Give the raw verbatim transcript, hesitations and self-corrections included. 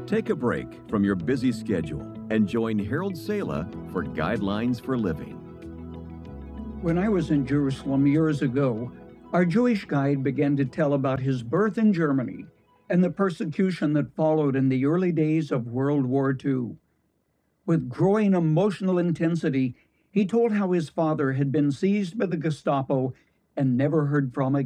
Take a break from your busy schedule and join Harold Sala for Guidelines for Living. When I was in Jerusalem years ago, our Jewish guide began to tell about his birth in Germany and the persecution that followed in the early days of World War Two. With growing emotional intensity, he told how his father had been seized by the Gestapo and never heard from again.